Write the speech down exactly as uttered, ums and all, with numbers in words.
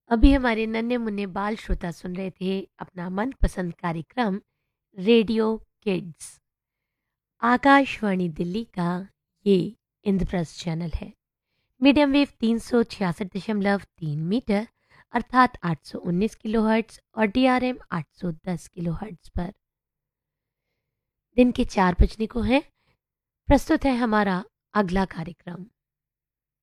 अभी हमारे नन्हे मुन्ने बाल श्रोता सुन रहे थे अपना मनपसंद कार्यक्रम रेडियो किड्स। आकाशवाणी दिल्ली का ये इंद्रप्रस्थ चैनल है। मीडियम वेव तीन सौ छियासठ दशमलव तीन मीटर अर्थात आठ सौ उन्नीस किलो हर्ट्स और डी आर एम आठ सौ दस किलो हर्ट्स पर दिन के चार बजने को है। प्रस्तुत है हमारा अगला कार्यक्रम।